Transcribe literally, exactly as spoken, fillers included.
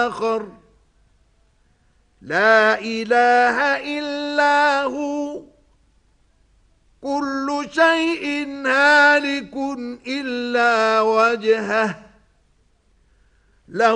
آخر لا إله إلا هو كل شيء هالك إلا وجهه له